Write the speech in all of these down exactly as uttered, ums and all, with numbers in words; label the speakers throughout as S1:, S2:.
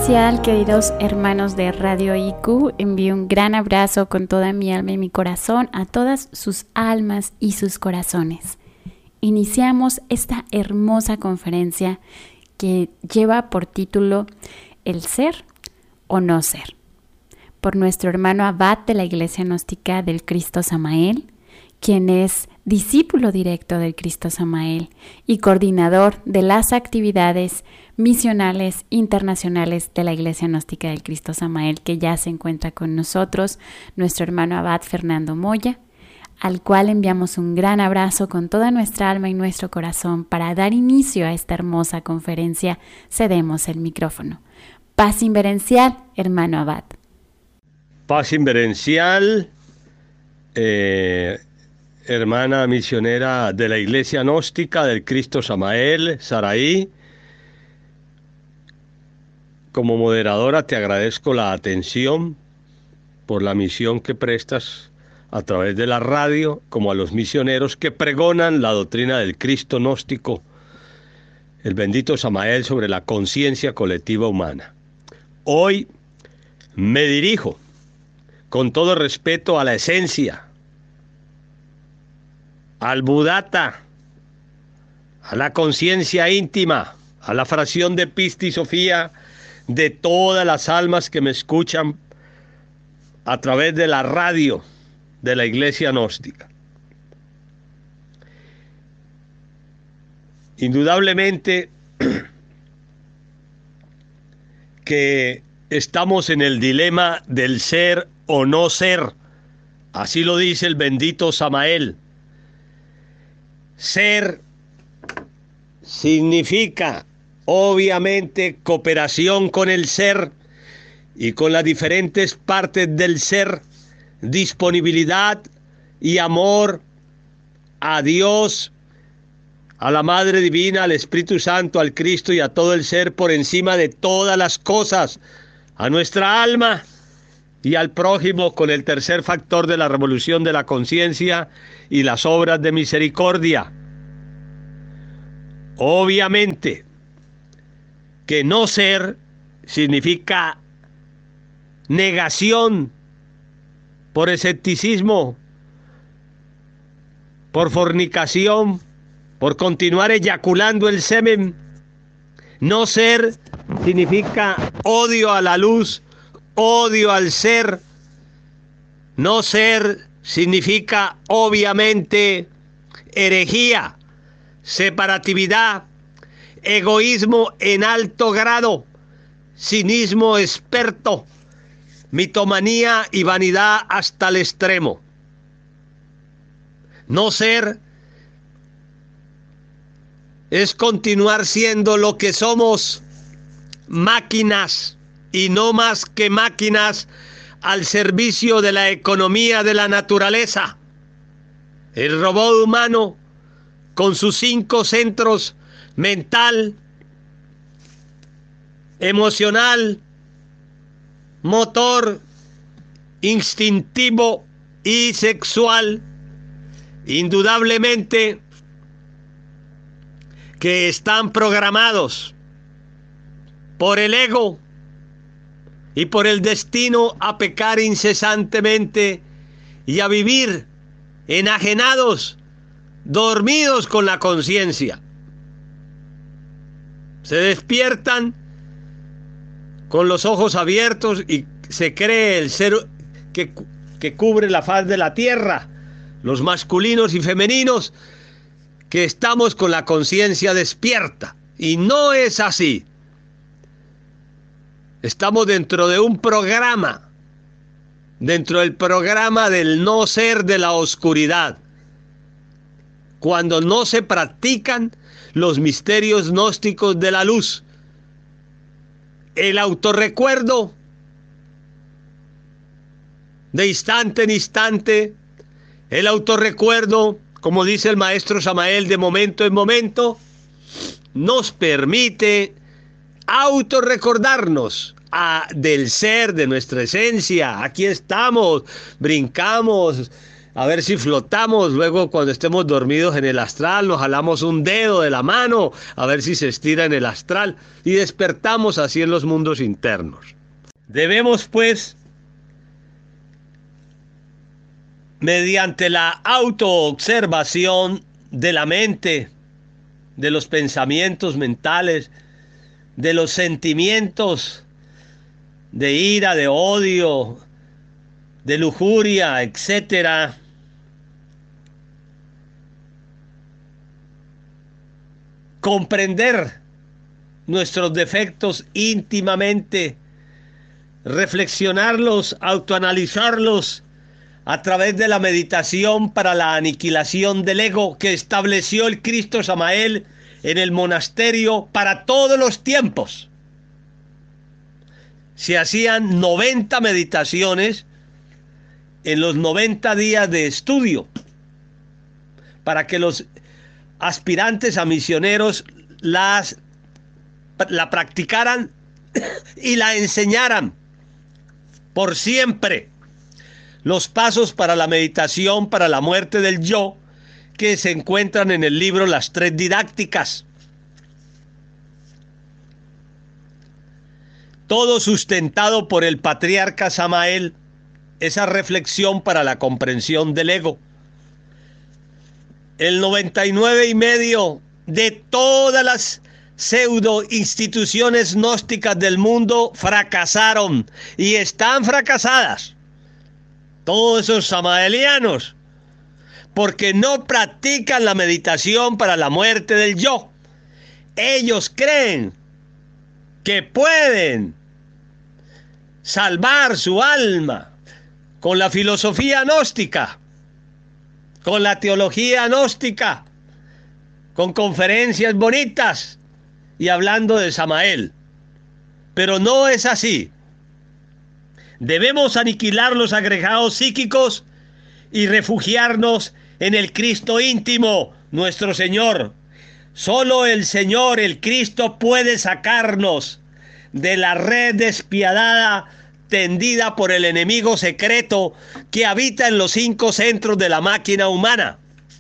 S1: especial, queridos hermanos de Radio I Q. Envío un gran abrazo con toda mi alma y mi corazón a todas sus almas y sus corazones. Iniciamos esta hermosa conferencia que lleva por título El ser o no ser, por nuestro hermano abad de la Iglesia Gnóstica del Cristo Samael, quien es discípulo directo del Cristo Samael y coordinador de las actividades misionales internacionales de la Iglesia Gnóstica del Cristo Samael, que ya se encuentra con nosotros, nuestro hermano abad Fernando Moya, al cual enviamos un gran abrazo con toda nuestra alma y nuestro corazón. Para dar inicio a esta hermosa conferencia, cedemos el micrófono. Paz inverencial, hermano abad.
S2: Paz inverencial, eh, hermana misionera de la Iglesia Gnóstica del Cristo Samael, Saraí. Como moderadora te agradezco la atención por la misión que prestas a través de la radio, como a los misioneros que pregonan la doctrina del Cristo gnóstico, el bendito Samael, sobre la conciencia colectiva humana. Hoy me dirijo con todo respeto a la esencia, al Buddhata, a la conciencia íntima, a la fracción de Pisti Sofía de todas las almas que me escuchan a través de la radio de la Iglesia Gnóstica. Indudablemente que estamos en el dilema del ser o no ser. Así lo dice el bendito Samael. Ser significa obviamente cooperación con el ser y con las diferentes partes del ser, disponibilidad y amor a Dios, a la Madre Divina, al Espíritu Santo, al Cristo y a todo el ser por encima de todas las cosas, a nuestra alma y al prójimo, con el tercer factor de la revolución de la conciencia y las obras de misericordia. Obviamente que no ser significa negación por escepticismo, por fornicación, por continuar eyaculando el semen. No ser significa odio a la luz, odio al ser. No ser significa obviamente herejía, separatividad, egoísmo en alto grado, cinismo experto, mitomanía y vanidad hasta el extremo. No ser es continuar siendo lo que somos, máquinas y no más que máquinas al servicio de la economía de la naturaleza. El robot humano, con sus cinco centros: mental, emocional, motor, instintivo y sexual, indudablemente que están programados por el ego y por el destino a pecar incesantemente y a vivir enajenados, dormidos con la conciencia. Se despiertan con los ojos abiertos y se cree el ser que, que cubre la faz de la tierra, los masculinos y femeninos, que estamos con la conciencia despierta. Y no es así. Estamos dentro de un programa, dentro del programa del no ser de la oscuridad, cuando no se practican los misterios gnósticos de la luz. El autorrecuerdo de instante en instante, el autorrecuerdo, como dice el maestro Samael, de momento en momento, nos permite autorrecordarnos a, del ser, de nuestra esencia. Aquí estamos, brincamos, a ver si flotamos. Luego, cuando estemos dormidos en el astral, nos jalamos un dedo de la mano, a ver si se estira en el astral, y despertamos así en los mundos internos. Debemos, pues, mediante la autoobservación de la mente, de los pensamientos mentales, de los sentimientos de ira, de odio, de lujuria, etcétera, comprender nuestros defectos íntimamente, reflexionarlos, autoanalizarlos a través de la meditación para la aniquilación del ego que estableció el Cristo Samael en el monasterio para todos los tiempos. Se hacían noventa meditaciones en los noventa días de estudio para que los aspirantes a misioneros las, la practicaran y la enseñaran por siempre. Los pasos para la meditación para la muerte del yo que se encuentran en el libro Las Tres Didácticas. Todo sustentado por el patriarca Samael, esa reflexión para la comprensión del ego. El noventa y nueve y medio de todas las pseudo instituciones gnósticas del mundo fracasaron y están fracasadas. Todos esos samaelianos, porque no practican la meditación para la muerte del yo. Ellos creen que pueden salvar su alma con la filosofía gnóstica, con la teología gnóstica, con conferencias bonitas y hablando de Samael. Pero no es así. Debemos aniquilar los agregados psíquicos y refugiarnos en el Cristo íntimo, nuestro Señor. Solo el Señor, el Cristo, puede sacarnos de la red despiadada tendida por el enemigo secreto que habita en los cinco centros de la máquina humana.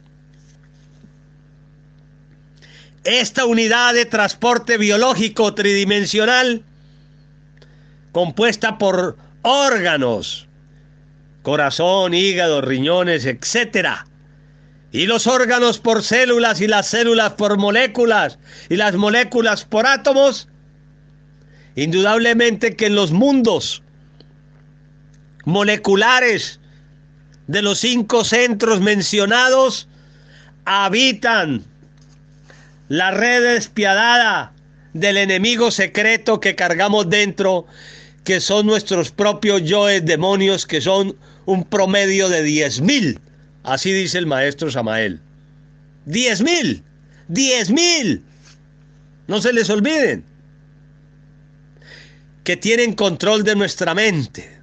S2: Esta unidad de transporte biológico tridimensional, compuesta por órganos, corazón, hígado, riñones, etcétera, y los órganos por células y las células por moléculas y las moléculas por átomos, indudablemente que en los mundos moleculares de los cinco centros mencionados habitan la red despiadada del enemigo secreto que cargamos dentro, que son nuestros propios yoes demonios, que son un promedio de diez mil. Así dice el maestro Samael. ¡Diez mil! ¡Diez mil! No se les olviden que tienen control de nuestra mente.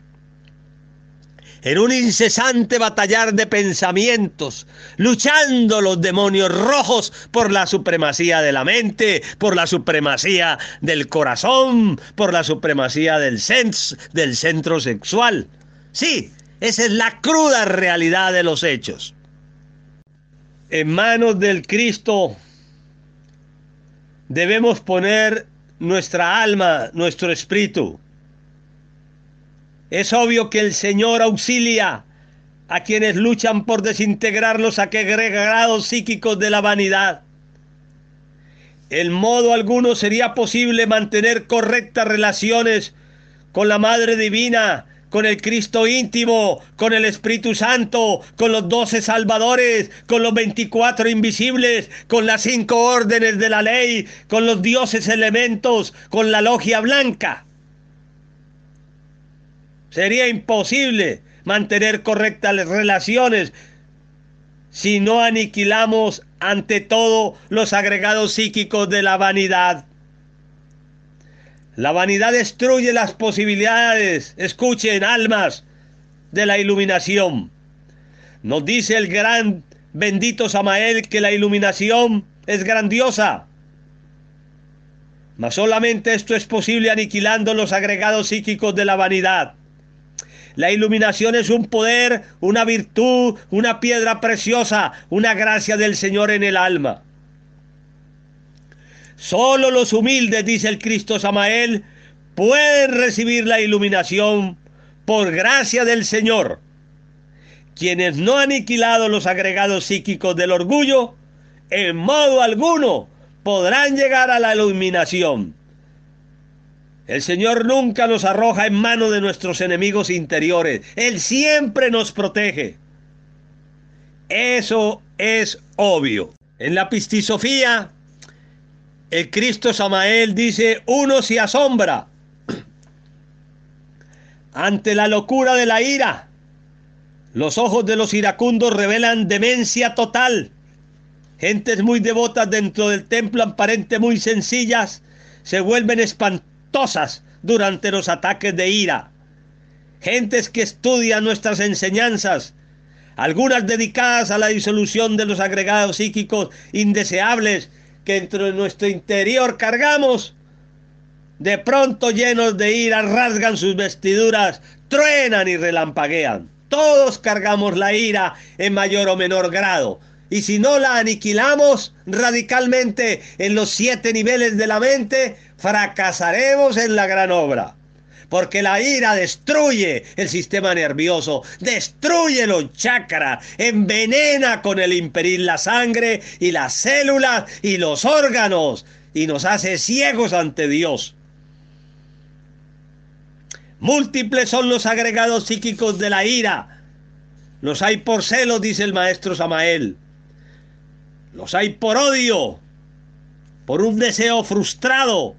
S2: En un incesante batallar de pensamientos, luchando los demonios rojos por la supremacía de la mente, por la supremacía del corazón, por la supremacía del, sens, del centro sexual. Sí, esa es la cruda realidad de los hechos. En manos del Cristo debemos poner nuestra alma, nuestro espíritu. Es obvio que el Señor auxilia a quienes luchan por desintegrar los agregados psíquicos de la vanidad. En modo alguno sería posible mantener correctas relaciones con la Madre Divina, con el Cristo íntimo, con el Espíritu Santo, con los doce salvadores, con los veinticuatro invisibles, con las cinco órdenes de la ley, con los dioses elementos, con la logia blanca. Sería imposible mantener correctas relaciones si no aniquilamos ante todo los agregados psíquicos de la vanidad. La vanidad destruye las posibilidades, escuchen, almas, de la iluminación. Nos dice el gran bendito Samael que la iluminación es grandiosa. Mas solamente esto es posible aniquilando los agregados psíquicos de la vanidad. La iluminación es un poder, una virtud, una piedra preciosa, una gracia del Señor en el alma. Solo los humildes, dice el Cristo Samael, pueden recibir la iluminación por gracia del Señor. Quienes no han aniquilado los agregados psíquicos del orgullo, en modo alguno podrán llegar a la iluminación. El Señor nunca nos arroja en manos de nuestros enemigos interiores. Él siempre nos protege. Eso es obvio. En la Pistisofía, el Cristo Samael dice: uno se asombra ante la locura de la ira. Los ojos de los iracundos revelan demencia total. Gentes muy devotas dentro del templo, aparentemente muy sencillas, se vuelven espantosas durante los ataques de ira. Gentes que estudian nuestras enseñanzas, algunas dedicadas a la disolución de los agregados psíquicos indeseables que dentro de nuestro interior cargamos, de pronto llenos de ira rasgan sus vestiduras, truenan y relampaguean. Todos cargamos la ira en mayor o menor grado, y si no la aniquilamos radicalmente en los siete niveles de la mente, fracasaremos en la gran obra. Porque la ira destruye el sistema nervioso, destruye los chakras, envenena con el imperir la sangre y las células y los órganos, y nos hace ciegos ante Dios. Múltiples son los agregados psíquicos de la ira. Los hay por celos, dice el maestro Samael. Los hay por odio, por un deseo frustrado,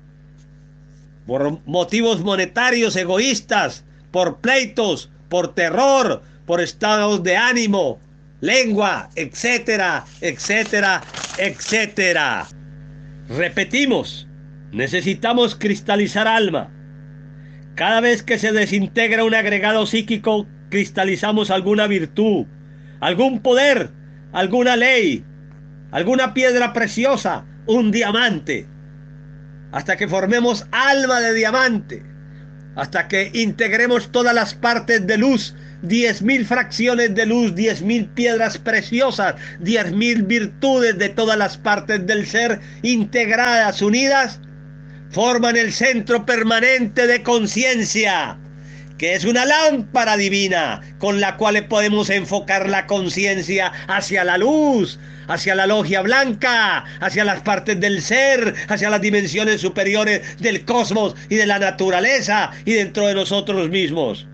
S2: por motivos monetarios egoístas, por pleitos, por terror, por estados de ánimo, lengua, etcétera, etcétera, etcétera. Repetimos, necesitamos cristalizar alma. Cada vez que se desintegra un agregado psíquico, cristalizamos alguna virtud, algún poder, alguna ley, alguna piedra preciosa, un diamante, hasta que formemos alma de diamante, hasta que integremos todas las partes de luz, diez mil fracciones de luz, diez mil piedras preciosas, diez mil virtudes de todas las partes del ser integradas, unidas, forman el centro permanente de conciencia, que es una lámpara divina con la cual podemos enfocar la conciencia hacia la luz, hacia la logia blanca, hacia las partes del ser, hacia las dimensiones superiores del cosmos y de la naturaleza y dentro de nosotros mismos.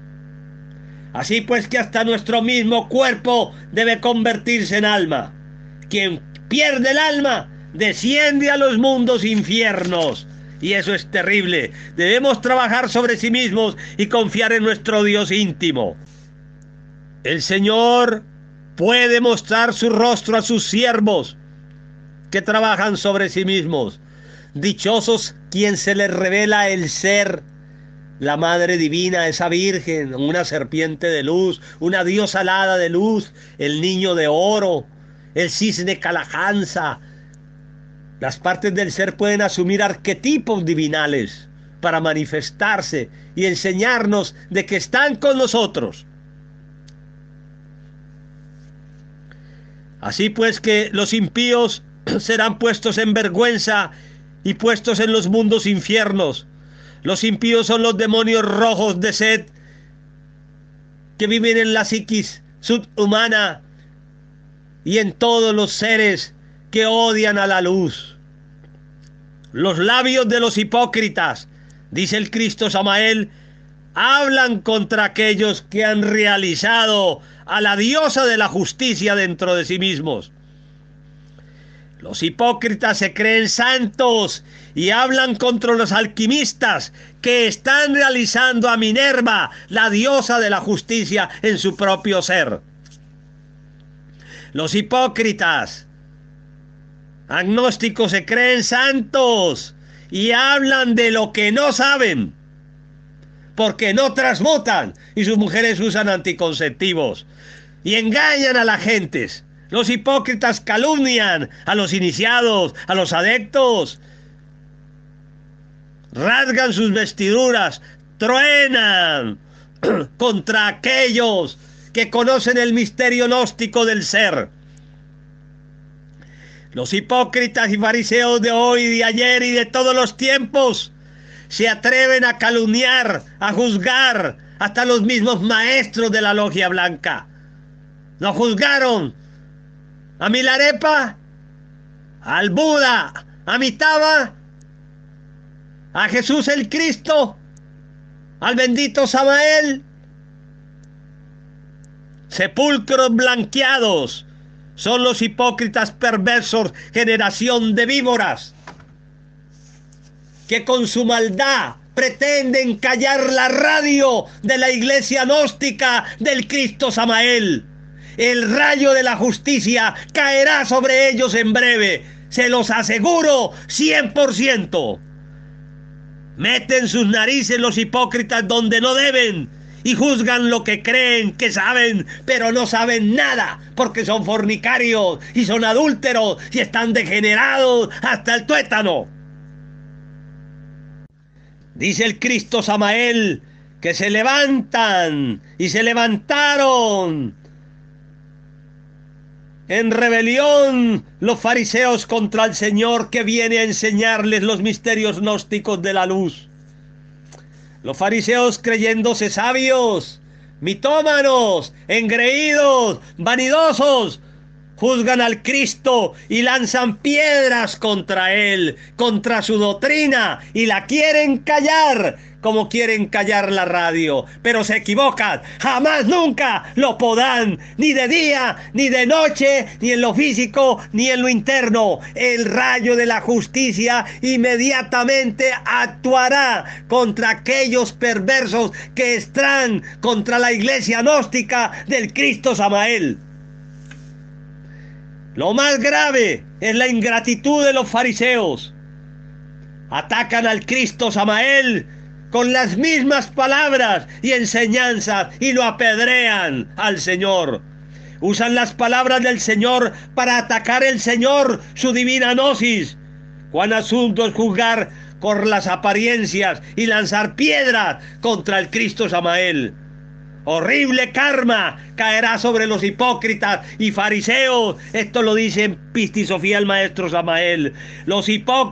S2: Así pues que hasta nuestro mismo cuerpo debe convertirse en alma. Quien pierde el alma desciende a los mundos infiernos. Y eso es terrible. Debemos trabajar sobre sí mismos y confiar en nuestro Dios íntimo. El Señor puede mostrar su rostro a sus siervos que trabajan sobre sí mismos. Dichosos quien se les revela el ser, la Madre Divina, esa Virgen, una serpiente de luz, una diosa alada de luz, el niño de oro, el cisne Calajanza. Las partes del ser pueden asumir arquetipos divinales para manifestarse y enseñarnos de que están con nosotros. Así pues que los impíos serán puestos en vergüenza y puestos en los mundos infiernos. Los impíos son los demonios rojos de sed que viven en la psiquis subhumana y en todos los seres que odian a la luz. Los labios de los hipócritas, dice el Cristo Samael, hablan contra aquellos que han realizado a la diosa de la justicia dentro de sí mismos. Los hipócritas se creen santos y hablan contra los alquimistas que están realizando a Minerva, la diosa de la justicia, en su propio ser. Los hipócritas agnósticos se creen santos y hablan de lo que no saben, porque no transmutan y sus mujeres usan anticonceptivos y engañan a las gentes. Los hipócritas calumnian a los iniciados, a los adeptos, rasgan sus vestiduras, truenan, contra aquellos que conocen el misterio gnóstico del ser. Los hipócritas y fariseos de hoy, de ayer y de todos los tiempos se atreven a calumniar, a juzgar hasta los mismos maestros de la logia blanca. Lo juzgaron a Milarepa, al Buda, a Amitabha, a Jesús el Cristo, al bendito Samael. Sepulcros blanqueados son los hipócritas perversos, generación de víboras, que con su maldad pretenden callar la radio de la iglesia gnóstica del Cristo Samael. El rayo de la justicia caerá sobre ellos en breve, se los aseguro cien por ciento. Meten sus narices los hipócritas donde no deben y juzgan lo que creen que saben, pero no saben nada, porque son fornicarios y son adúlteros y están degenerados hasta el tuétano. Dice el Cristo Samael que se levantan y se levantaron en rebelión los fariseos contra el Señor, que viene a enseñarles los misterios gnósticos de la luz. Los fariseos, creyéndose sabios, mitómanos, engreídos, vanidosos, juzgan al Cristo y lanzan piedras contra él, contra su doctrina, y la quieren callar, como quieren callar la radio. Pero se equivocan, jamás nunca lo podrán, ni de día, ni de noche, ni en lo físico, ni en lo interno. El rayo de la justicia inmediatamente actuará contra aquellos perversos que están contra la iglesia gnóstica del Cristo Samael. Lo más grave es la ingratitud de los fariseos. Atacan al Cristo Samael con las mismas palabras y enseñanzas y lo apedrean al Señor. Usan las palabras del Señor para atacar el Señor, su divina gnosis. Cuán asunto es juzgar por las apariencias y lanzar piedras contra el Cristo Samael. Horrible karma caerá sobre los hipócritas y fariseos. Esto lo dice en Pistisofía el maestro Samael. Los hipócritas